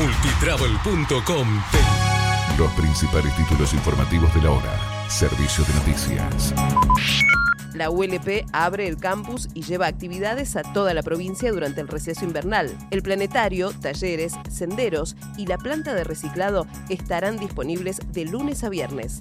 Multitravel.com. Los principales títulos informativos de la hora. Servicio de noticias. La ULP abre el campus y lleva actividades a toda la provincia durante el receso invernal. El planetario, talleres, senderos y la planta de reciclado estarán disponibles de lunes a viernes.